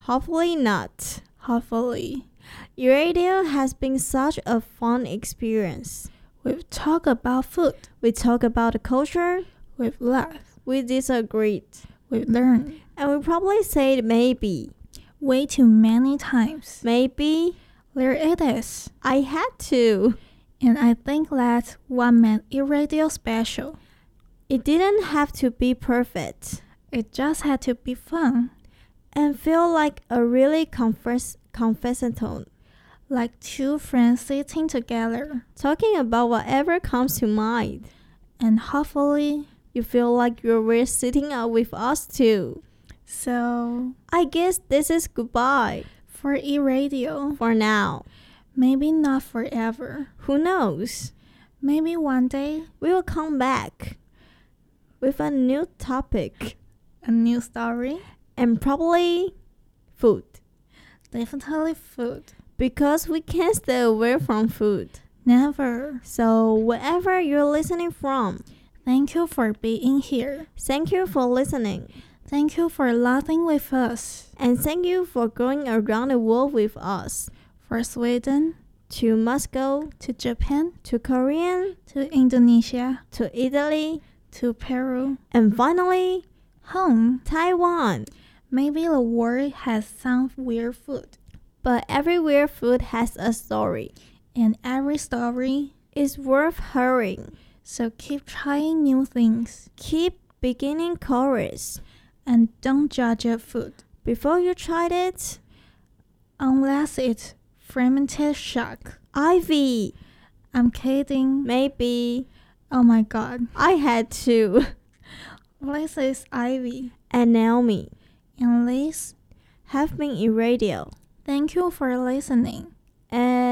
Hopefully not. Hopefully. Radio has been such a fun experience. We've talked about food. We talk about the culture. We've laughed. We disagreed. We've learned. And we probably said maybe. Way too many times. Maybe. There it is. I had to. And I think that's what made E-Radio special. It didn't have to be perfect. It just had to be fun. And feel like a really conversation. Like two friends sitting together. Talking about whatever comes to mind. And hopefully, you feel like you're sitting out with us too. So, I guess this is goodbye. For E-Radio. For now. Maybe not forever. Who knows? Maybe one day we will come back with a new topic. A new story. And probably food. Definitely food. Because we can't stay away from food. Never. So wherever you're listening from, thank you for being here. Thank you for listening. Thank you for laughing with us. And thank you for going around the world with us. For Sweden, to Moscow, to Japan, to Korea, to Indonesia, to Italy, to Peru, and finally, home, Taiwan. Maybe the world has some weird food. But every weird food has a story. And every story is worth hearing. So keep trying new things. Keep beginning chorus. And don't judge your food before you tried it. Unless it's fermented shark. Ivy. I'm kidding. Maybe. Oh my god. I had to. This is Ivy. And Naomi. And Liz have been E-Radio. Thank you for listening. And